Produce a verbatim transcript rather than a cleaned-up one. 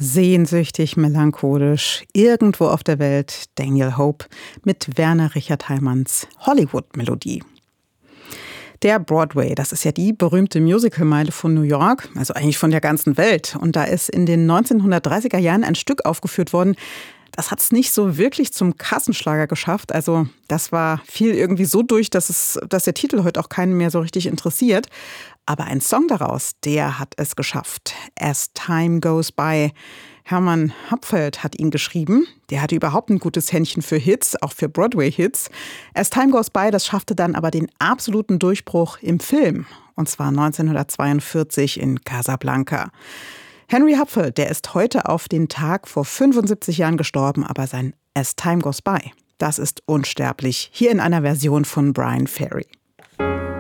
Sehnsüchtig, melancholisch, irgendwo auf der Welt Daniel Hope mit Werner Richard Heimanns Hollywood-Melodie. Der Broadway, das ist ja die berühmte Musicalmeile von New York, also eigentlich von der ganzen Welt. Und da ist in den neunzehnhundertdreißiger Jahren ein Stück aufgeführt worden, das hat es nicht so wirklich zum Kassenschlager geschafft. Also das war fiel irgendwie so durch, dass, es, dass der Titel heute auch keinen mehr so richtig interessiert. Aber ein Song daraus, der hat es geschafft. As Time Goes By. Hermann Hapfeld hat ihn geschrieben. Der hatte überhaupt ein gutes Händchen für Hits, auch für Broadway-Hits. As Time Goes By, das schaffte dann aber den absoluten Durchbruch im Film. Und zwar neunzehnhundertzweiundvierzig in Casablanca. Henry Hapfeld, der ist heute auf den Tag vor fünfundsiebzig Jahren gestorben, aber sein As Time Goes By, das ist unsterblich. Hier in einer Version von Bryan Ferry.